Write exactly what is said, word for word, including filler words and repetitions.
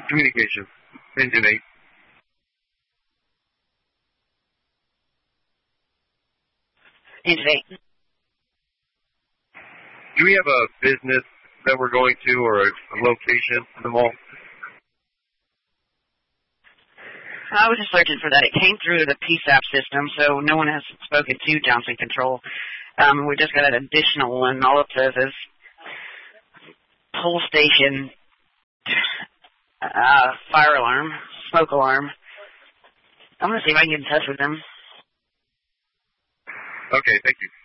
Communication. Engine eight. Engine eight. Do we have a business that we're going to or a, a location in the mall? I was just searching for that. It came through the P SAP system, so no one has spoken to Johnson Control. Um, we just got an additional one. All it says is pull station, uh, fire alarm, smoke alarm. I'm going to see if I can get in touch with them. Okay, thank you.